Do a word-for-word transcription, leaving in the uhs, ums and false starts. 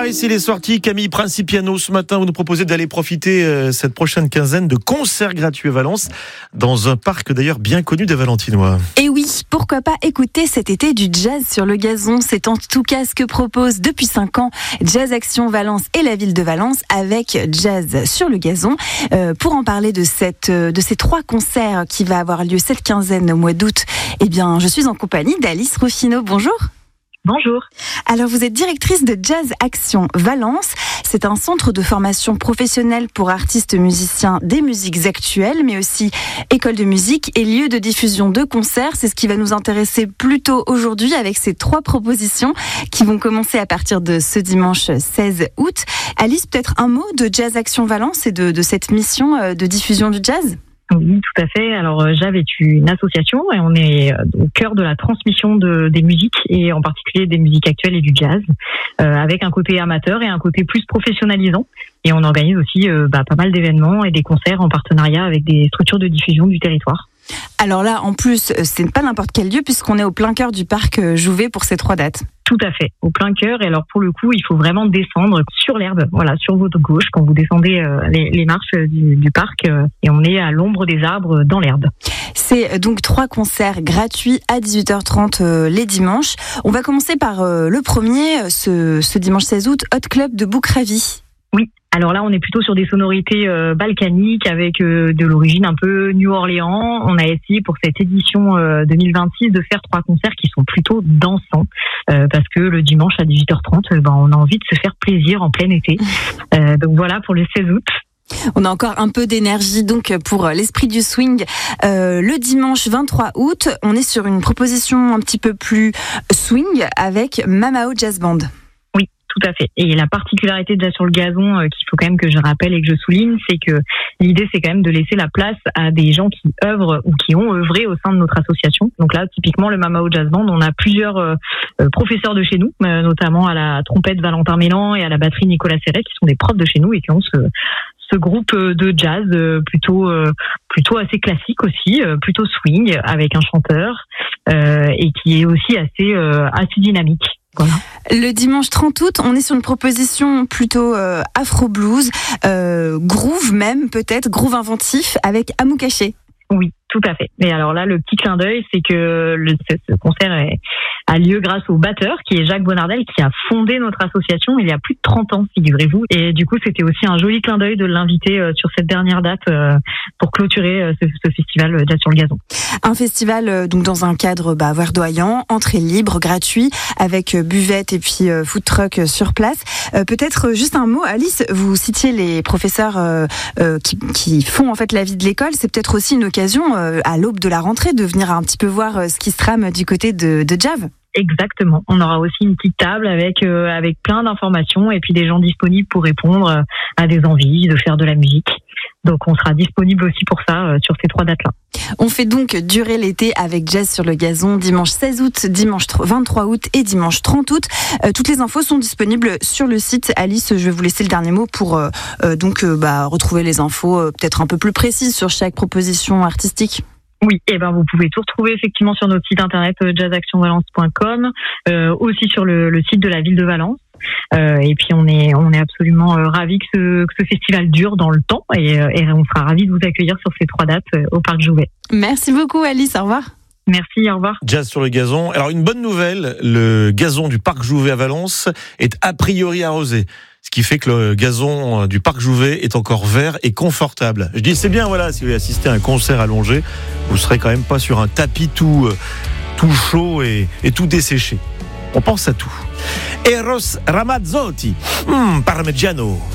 ici les sorties. Camille Principiano, ce matin, vous nous proposez d'aller profiter euh, cette prochaine quinzaine de concerts gratuits à Valence, dans un parc d'ailleurs bien connu des Valentinois. Et oui, pourquoi pas écouter cet été du jazz sur le gazon. C'est en tout cas ce que propose depuis cinq ans Jazz Action Valence et la ville de Valence avec Jazz sur le gazon. Euh, pour en parler de, cette, de ces trois concerts qui va avoir lieu cette quinzaine au mois d'août, eh bien, je suis en compagnie d'Alice Ruffino. Bonjour. Bonjour. Alors vous êtes directrice de Jazz Action Valence. C'est un centre de formation professionnelle pour artistes musiciens des musiques actuelles, mais aussi école de musique et lieu de diffusion de concerts. C'est ce qui va nous intéresser plutôt aujourd'hui avec ces trois propositions qui vont commencer à partir de ce dimanche seize août. Alice, peut-être un mot de Jazz Action Valence et de, de cette mission de diffusion du jazz ? Oui, tout à fait. Alors, Jazz est une association et on est au cœur de la transmission de, des musiques et en particulier des musiques actuelles et du jazz, euh, avec un côté amateur et un côté plus professionnalisant. Et on organise aussi euh, bah, pas mal d'événements et des concerts en partenariat avec des structures de diffusion du territoire. Alors là, en plus, c'est pas n'importe quel lieu puisqu'on est au plein cœur du parc Jouvet pour ces trois dates. Tout à fait, au plein cœur. Et alors pour le coup, il faut vraiment descendre sur l'herbe, voilà, sur votre gauche quand vous descendez euh, les, les marches du, du parc euh, et on est à l'ombre des arbres dans l'herbe. C'est donc trois concerts gratuits à dix-huit heures trente euh, les dimanches. On va commencer par euh, le premier, ce, ce dimanche seize août, Hot Club de Boucravie. Oui. Alors là, on est plutôt sur des sonorités euh, balkaniques avec euh, de l'origine un peu New Orleans. On a essayé pour cette édition euh, deux mille vingt-six de faire trois concerts qui sont plutôt dansants euh, parce que le dimanche à dix-huit heures trente, euh, ben, on a envie de se faire plaisir en plein été. Euh, donc voilà pour le seize août. On a encore un peu d'énergie donc pour l'esprit du swing. Euh, le dimanche vingt-trois août, on est sur une proposition un petit peu plus swing avec Mamao Jazz Band. Tout à fait. Et la particularité de Jazz sur le gazon, euh, qu'il faut quand même que je rappelle et que je souligne, c'est que l'idée, c'est quand même de laisser la place à des gens qui œuvrent ou qui ont œuvré au sein de notre association. Donc là, typiquement, le Mamao Jazz Band, on a plusieurs euh, professeurs de chez nous, euh, notamment à la trompette Valentin Mélan et à la batterie Nicolas Serret, qui sont des profs de chez nous et qui ont ce, ce groupe de jazz euh, plutôt, euh, plutôt assez classique aussi, euh, plutôt swing, avec un chanteur euh, et qui est aussi assez, euh, assez dynamique. Voilà. Le dimanche trente août, on est sur une proposition plutôt euh, afro-blues, euh, groove même peut-être, groove inventif avec Amou Caché. Oui, tout à fait. Et alors là, le petit clin d'œil, c'est que le, ce, ce concert est, a lieu grâce au batteur, qui est Jacques Bonardel, qui a fondé notre association il y a plus de trente ans, figurez-vous. Et du coup, c'était aussi un joli clin d'œil de l'inviter euh, sur cette dernière date euh, pour clôturer euh, ce, ce festival Jazz sur le gazon. Un festival euh, donc dans un cadre bah, verdoyant, entrée libre, gratuit, avec euh, buvette et puis euh, food truck euh, sur place. Euh, peut-être euh, juste un mot, Alice, vous citiez les professeurs euh, euh, qui, qui font en fait la vie de l'école. C'est peut-être aussi une occasion euh, à l'aube de la rentrée de venir un petit peu voir euh, ce qui se trame du côté de, de Jav. Exactement. On aura aussi une petite table avec euh, avec plein d'informations et puis des gens disponibles pour répondre euh, à des envies de faire de la musique. Donc on sera disponible aussi pour ça euh, sur ces trois dates-là. On fait donc durer l'été avec Jazz sur le gazon, dimanche seize août, dimanche vingt-trois août et dimanche trente août. Euh, toutes les infos sont disponibles sur le site. Alice, je vais vous laisser le dernier mot pour euh, euh, donc euh, bah, retrouver les infos euh, peut-être un peu plus précises sur chaque proposition artistique. Oui, et ben vous pouvez tout retrouver effectivement sur notre site internet euh, jazz action valence point com, euh, aussi sur le, le site de la ville de Valence. Euh, et puis on est on est absolument euh, ravis que ce, que ce festival dure dans le temps et, euh, et on sera ravis de vous accueillir sur ces trois dates euh, au parc Jouvet. Merci beaucoup Alice, au revoir. Merci, au revoir. Jazz sur le gazon. Alors une bonne nouvelle, le gazon du parc Jouvet à Valence est a priori arrosé. Ce qui fait que le gazon du parc Jouvet est encore vert et confortable. Je dis c'est bien, voilà, si vous voulez assister à un concert allongé, vous serez quand même pas sur un tapis tout, tout chaud et, et tout desséché. On pense à tout. Eros Ramazzotti, mmh, Parmigiano.